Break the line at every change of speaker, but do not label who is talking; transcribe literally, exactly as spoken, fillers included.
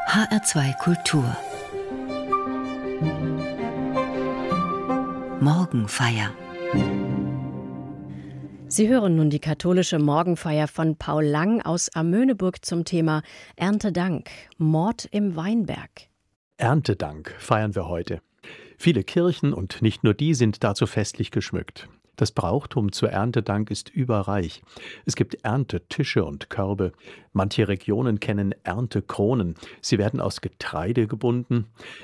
H R zwei Kultur Morgenfeier.
Sie hören nun die katholische Morgenfeier von Paul Lang aus Amöneburg zum Thema Erntedank, Mord im Weinberg.
Erntedank feiern wir heute. Viele Kirchen und nicht nur die sind dazu festlich geschmückt. Das Brauchtum zur Erntedank ist überreich. Es gibt Erntetische und Körbe. Manche Regionen kennen Erntekronen. Sie werden aus Getreide gebunden.